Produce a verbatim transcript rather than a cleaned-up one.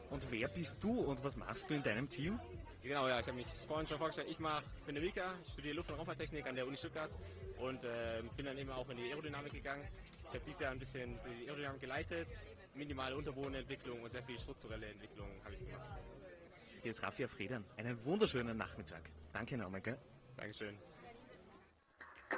Und wer bist du und was machst du in deinem Team? Genau, ja, ich habe mich vorhin schon vorgestellt. Ich mach, bin der Mika, ich studiere Luft- und Raumfahrttechnik an der Uni Stuttgart und äh, bin dann eben auch in die Aerodynamik gegangen. Ich habe dieses Jahr ein bisschen die Aerodynamik geleitet, minimale Unterbodenentwicklung und sehr viel strukturelle Entwicklung habe ich gemacht. Hier ist Raffi Fredern. Einen wunderschönen Nachmittag. Danke nochmal, gell? Dankeschön.